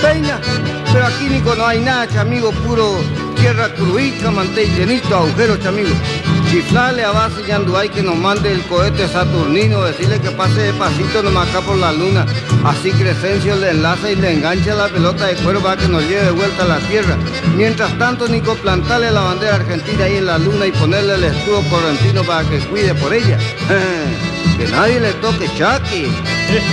Leina, pero aquí Nico no hay nada, chamigo, puro tierra cruica, mantén llenito, agujeros, chamigo. Chiflale a base Yanduay que nos mande el cohete saturnino, decirle que pase despacito nomás acá por la luna. Así Crescencio le enlaza y le engancha la pelota de cuero para que nos lleve de vuelta a la tierra. Mientras tanto, Nico, plantarle la bandera argentina ahí en la luna y ponerle el escudo correntino para que cuide por ella. Que nadie le toque Chaki.